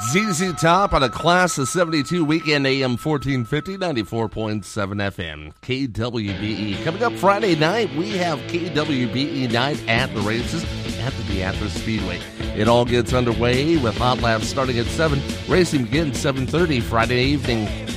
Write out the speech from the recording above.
ZZ Top on a Class of 72 weekend, AM 1450, 94.7 FM, KWBE. Coming up Friday night, we have KWBE night at the races at the Beatrice Speedway. It all gets underway with hot laps starting at 7. Racing begins 7:30 Friday evening.